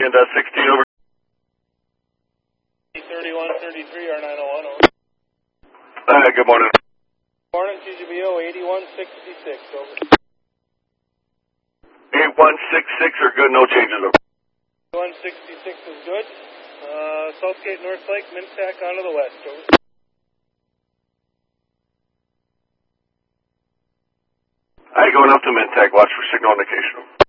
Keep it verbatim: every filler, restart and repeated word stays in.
And uh, sixteen over. thirty-one thirty-three R nine oh one. Over. Uh, good morning. Morning, C G B O eighty-one sixty-six. Over. eighty-one sixty-six are good, no changes over. eighty-one sixty-six is good. Uh, Southgate North Lake, Mintac onto the west. Over. Alright, going up to Mintac, watch for signal indication.